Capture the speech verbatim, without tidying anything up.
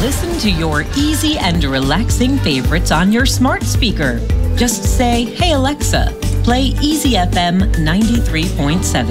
listen to your easy and relaxing favorites on your smart speaker. Just say, "Hey Alexa, play Easy F M ninety-three point seven."